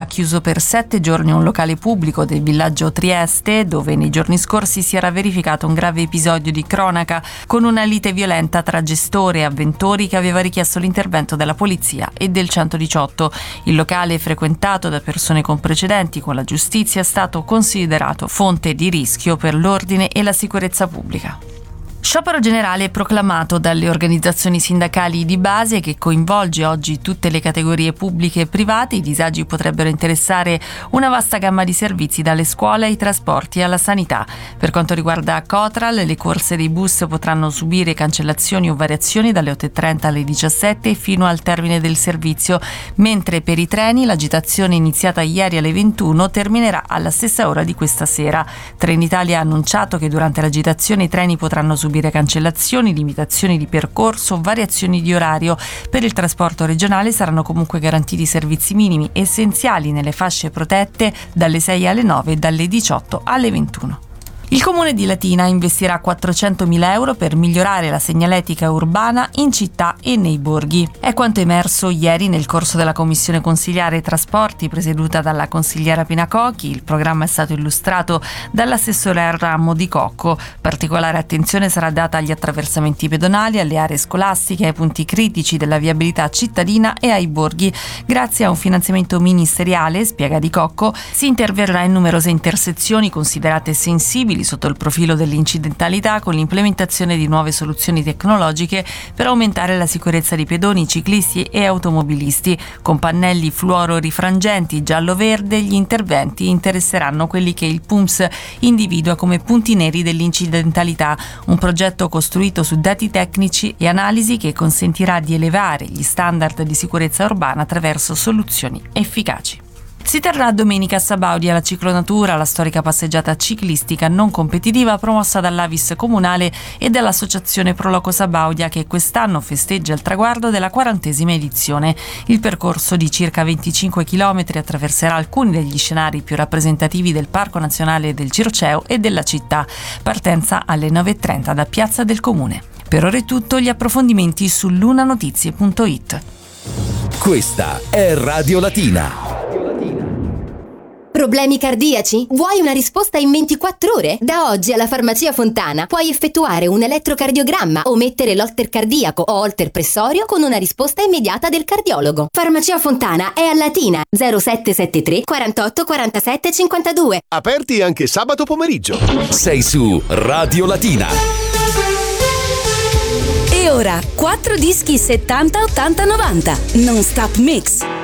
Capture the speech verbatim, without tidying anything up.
chiuso per sette giorni un locale pubblico del villaggio Trieste, dove nei giorni scorsi si era verificato un grave episodio di cronaca con una lite violenta tra gestore e avventori che aveva richiesto l'intervento della polizia e del centodiciotto. Il locale, frequentato da persone con precedenti con la giustizia, è stato considerato fonte di rischio per l'ordine e la sicurezza pubblica. Sciopero generale proclamato dalle organizzazioni sindacali di base che coinvolge oggi tutte le categorie pubbliche e private. I disagi potrebbero interessare una vasta gamma di servizi, dalle scuole ai trasporti alla sanità. Per quanto riguarda Cotral, le corse dei bus potranno subire cancellazioni o variazioni dalle otto e trenta alle diciassette fino al termine del servizio, mentre per i treni l'agitazione iniziata ieri alle ventuno terminerà alla stessa ora di questa sera. Trenitalia ha annunciato che durante l'agitazione i treni potranno subire cancellazioni, limitazioni di percorso o variazioni di orario. Per il trasporto regionale saranno comunque garantiti servizi minimi essenziali nelle fasce protette dalle sei alle nove e dalle diciotto alle ventuno. Il Comune di Latina investirà quattrocentomila euro per migliorare la segnaletica urbana in città e nei borghi. È quanto emerso ieri nel corso della Commissione Consiliare Trasporti presieduta dalla consigliera Pinacocchi. Il programma è stato illustrato dall'assessore al ramo Di Cocco. Particolare attenzione sarà data agli attraversamenti pedonali, alle aree scolastiche, ai punti critici della viabilità cittadina e ai borghi. Grazie a un finanziamento ministeriale, spiega Di Cocco, si interverrà in numerose intersezioni considerate sensibili sotto il profilo dell'incidentalità, con l'implementazione di nuove soluzioni tecnologiche per aumentare la sicurezza di pedoni, ciclisti e automobilisti. Con pannelli fluoro-rifrangenti giallo-verde, gli interventi interesseranno quelli che il P U M S individua come punti neri dell'incidentalità, un progetto costruito su dati tecnici e analisi che consentirà di elevare gli standard di sicurezza urbana attraverso soluzioni efficaci. Si terrà domenica a Sabaudia la ciclonatura, la storica passeggiata ciclistica non competitiva promossa dall'Avis Comunale e dall'Associazione Proloco Sabaudia, che quest'anno festeggia il traguardo della quarantesima edizione. Il percorso di circa venticinque chilometri attraverserà alcuni degli scenari più rappresentativi del Parco Nazionale del Circeo e della città. Partenza alle nove e trenta da Piazza del Comune. Per ora è tutto, gli approfondimenti su lunanotizie punto it. Questa è Radio Latina. Problemi cardiaci? Vuoi una risposta in ventiquattro ore? Da oggi alla Farmacia Fontana puoi effettuare un elettrocardiogramma o mettere l'holter cardiaco o holter pressorio con una risposta immediata del cardiologo. Farmacia Fontana è a Latina, zero sette sette tre quarantotto quarantasette cinquantadue. Aperti anche sabato pomeriggio. Sei su Radio Latina. E ora quattro dischi settanta ottanta novanta Non Stop Mix.